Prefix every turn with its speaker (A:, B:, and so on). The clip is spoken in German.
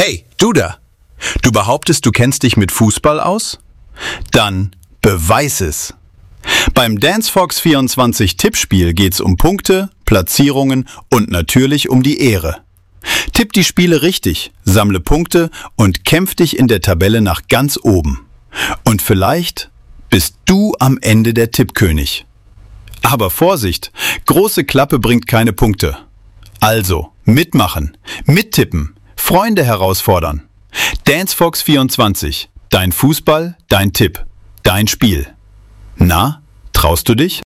A: Hey, du da! Du behauptest, du kennst dich mit Fußball aus? Dann beweis es! Beim DanceFox 24 Tippspiel geht's um Punkte, Platzierungen und natürlich um die Ehre. Tipp die Spiele richtig, sammle Punkte und kämpf dich in der Tabelle nach ganz oben. Und vielleicht bist du am Ende der Tippkönig. Aber Vorsicht, große Klappe bringt keine Punkte. Also, mitmachen, mittippen, Freunde herausfordern. DanceFox 24, dein Fußball, dein Tipp, dein Spiel. Na, traust du dich?